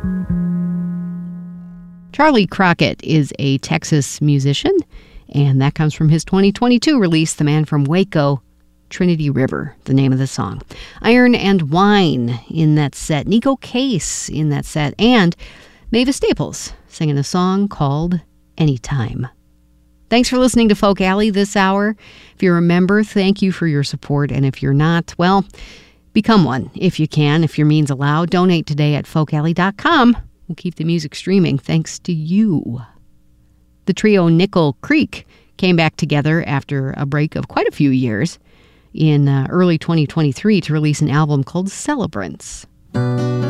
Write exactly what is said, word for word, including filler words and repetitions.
Charlie Crockett is a Texas musician, and that comes from his twenty twenty-two release, The Man from Waco, Trinity River, the name of the song. Iron and Wine in that set, Nico Case in that set, and Mavis Staples singing a song called Anytime. Thanks for listening to Folk Alley this hour. If you're a member, thank you for your support, and if you're not, well, become one if you can, if your means allow. Donate today at folk alley dot com. We'll keep the music streaming thanks to you. The trio Nickel Creek came back together after a break of quite a few years in uh, early twenty twenty-three to release an album called Celebrants.